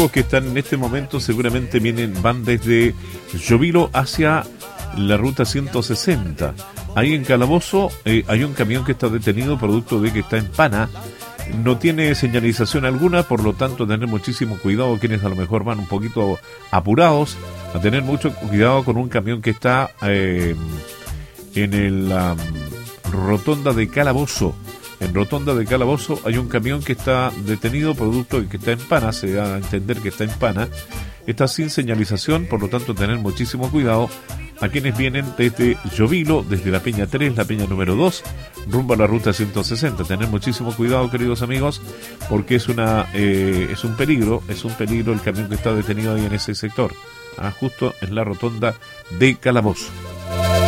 colectivos que están en este momento seguramente van desde Llovilo hacia la ruta 160. Ahí en Calabozo hay un camión que está detenido producto de que está en pana. No tiene señalización alguna, por lo tanto tener muchísimo cuidado quienes a lo mejor van un poquito apurados, a tener mucho cuidado con un camión que está en la rotonda de Calabozo. En rotonda de Calabozo hay un camión que está detenido producto de que está en pana, se da a entender que está en pana, está sin señalización, por lo tanto tener muchísimo cuidado a quienes vienen desde Llovilo, desde la Peña 3, la Peña número 2, rumbo a la ruta 160. Tener muchísimo cuidado, queridos amigos, porque es un peligro el camión que está detenido ahí en ese sector, justo en la rotonda de Calabozo.